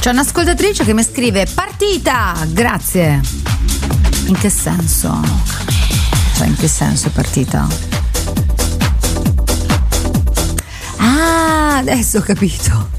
C'è un'ascoltatrice che mi scrive: partita, grazie. In che senso? Cioè, in che senso partita? Ah, adesso ho capito.